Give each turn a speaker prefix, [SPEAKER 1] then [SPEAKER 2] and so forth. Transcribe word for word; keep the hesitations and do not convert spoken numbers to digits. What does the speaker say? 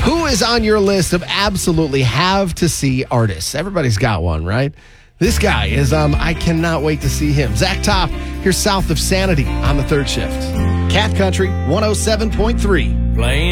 [SPEAKER 1] Who is on your list of absolutely have to see artists? Everybody's got one, right? This guy is, um, I cannot wait to see him. Zach Top, here south of Sanity on the third shift. Cat Country one oh seven point three.
[SPEAKER 2] Playing